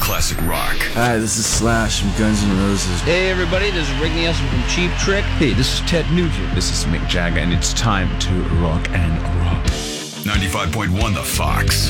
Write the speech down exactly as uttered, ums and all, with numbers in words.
classic rock. Hi, this is Slash from Guns N' Roses. Hey everybody, this is Rick Nielsen from Cheap Trick. Hey, this is Ted Nugent. This is Mick Jagger, and it's time to rock and roll. ninety-five point one The Fox.